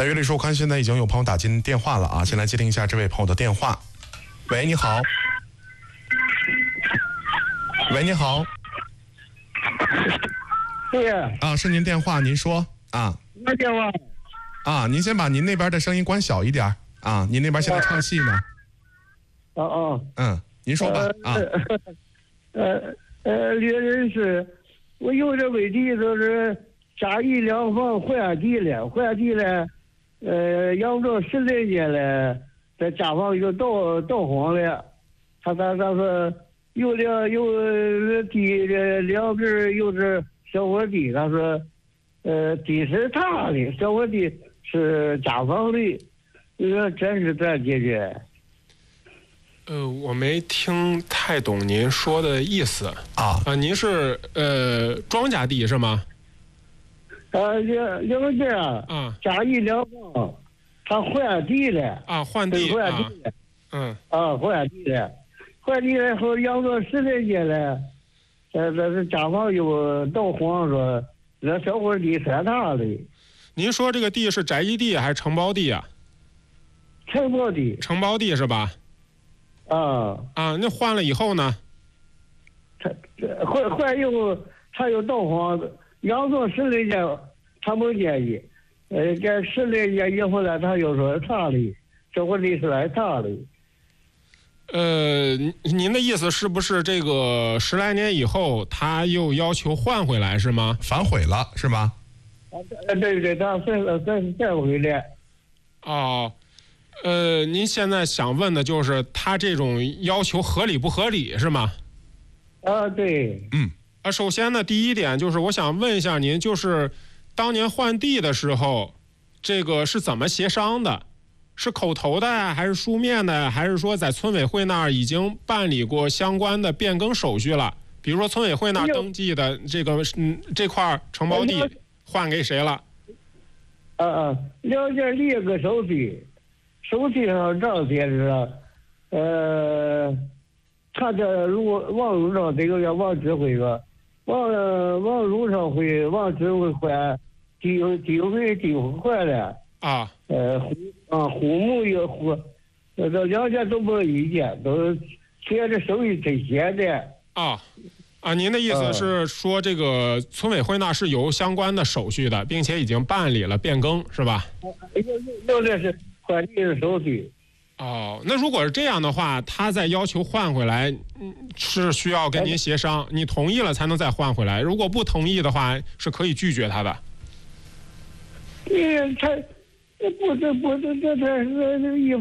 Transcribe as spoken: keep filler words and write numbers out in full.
来，岳律师，我看现在已经有朋友打进电话了啊，先来接听一下这位朋友的电话。喂，你好。喂，你好。 对啊，是您电话，您说啊。 那电话啊，您先把您那边的声音关小一点啊，您那边现在唱戏呢。 哦哦。 嗯，您说吧啊。 呃呃，李律师，我有这问题就是家一两房换地了，换地了，呃，养着十来年了，这家房又倒倒荒了，他他他说有两有地两边有这小伙地，他说，呃，地是他的，小伙地是家房的，呃，这是咋解决？ 呃，我没听太懂您说的意思啊。 啊，您是呃庄稼地是吗？ 呃，两两家啊，家一两房，他换地了啊，换地换地了， 嗯啊，换地了，换地了后养了十来年了，这这这家房又倒荒说，那小伙地算他的。 您说这个地是宅基地还是承包地啊？ 承包地。 承包地是吧？ 啊啊，那换了以后呢？ 他换换以后，他又倒荒，养着十来年，他没建议。呃，这十来年以后呢，他又说他的，这我地是来他的。 呃，您的意思是不是这个十来年以后，他又要求换回来是吗？ 反悔了是吗？ 啊，对对，他再再再回来。 哦。呃，您现在想问的就是他这种要求合理不合理是吗？ 啊，对。 嗯。 啊，首先呢，第一点就是我想问一下您，就是当年换地的时候，这个是怎么协商的？是口头的呀，还是书面的呀？还是说在村委会那儿已经办理过相关的变更手续了？比如说村委会那儿登记的这个嗯这块承包地换给谁了？ 啊啊，两家立个手续。手机上这样写着，呃，他这如果网络上这个叫王指挥个，网网络上会王指挥换地地会地换了啊， 呃户啊户目也户，这这两家都没意见，都写着手续真写的。 啊啊，您的意思是说这个村委会那是有相关的手续的，并且已经办理了变更，是吧？ 有有的是。换地的手续。 哦，那如果是这样的话，他再要求换回来，嗯，是需要跟您协商，你同意了才能再换回来。如果不同意的话，是可以拒绝他的。 嗯，他不这不这这这这一。